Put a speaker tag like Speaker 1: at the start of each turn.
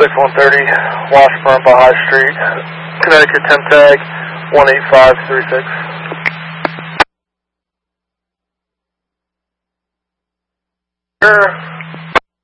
Speaker 1: 6130, Washburn by High Street, Connecticut, temp tag 18536.